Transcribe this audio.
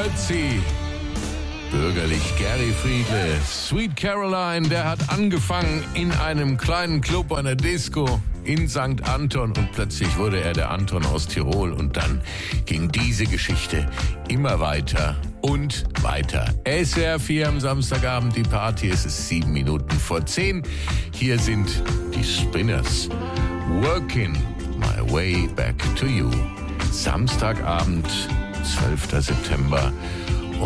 Ötzi. Bürgerlich Gary Friedle. Sweet Caroline, der hat angefangen in einem kleinen Club, einer Disco in St. Anton und plötzlich wurde er der Anton aus Tirol und dann ging diese Geschichte immer weiter und weiter. SWR 4 am Samstagabend, die Party, es ist 7 Minuten vor 10. Hier sind die Spinners. Working my way back to you. Samstagabend, 12. September.